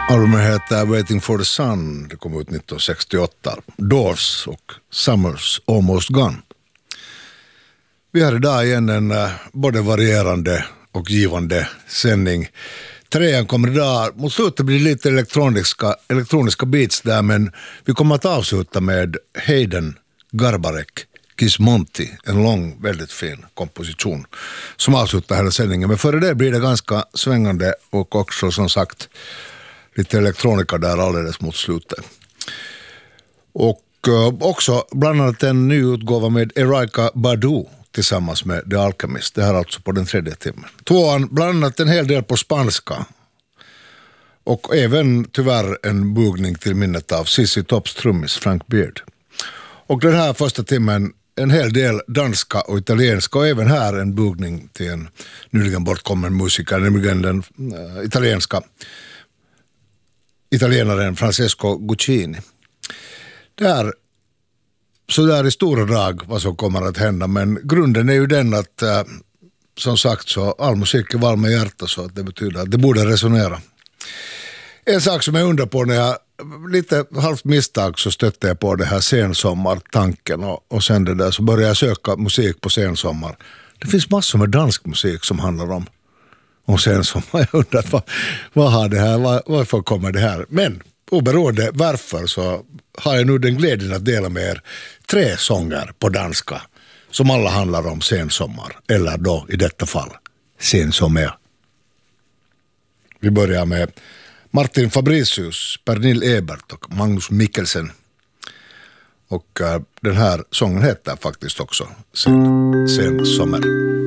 Albumet heter Waiting for the Sun. Det kom ut 1968. Doors och Summer's Almost Gone. Vi har idag igen en både varierande och givande sändning. Trean kommer idag, mot slutet blir det lite elektroniska beats där, men vi kommer att avsluta med Hayden Garbarek, Kismonti, en lång, väldigt fin komposition som avslutar hela sändningen. Men före det blir det ganska svängande och också som sagt lite elektronika där alldeles mot slutet. Och också bland annat en ny utgåva med Erykah Badu tillsammans med The Alchemist. Det här alltså på den 3:e timmen. Tvåan bland annat en hel del på spanska. Och även tyvärr en bugning till minnet av ZZ Tops trummis Frank Beard. Och den här första timmen en hel del danska och italienska, och även här en bugning till en nyligen bortkommen musiker, nämligen den italienaren Francesco Guccini. Så där i stora drag vad som kommer att hända, men grunden är ju den att som sagt så all musik är varm med hjärta, så att det betyder att det borde resonera. En sak som jag undrar på när jag lite halvt misstag så stötte jag på det här sensommartanken och sen det där så började jag söka musik på sensommar. Det finns massor med dansk musik som handlar om sensommar. Jag undrar vad har det här, varför kommer det här? Men oberoende varför så har jag nu den glädjen att dela med er 3 sånger på danska som alla handlar om sensommar, eller då i detta fall sensommar. Vi börjar med Martin Fabricius, Pernille Ebert och Magnus Mikkelsen. Och den här sången heter faktiskt också Sensommar.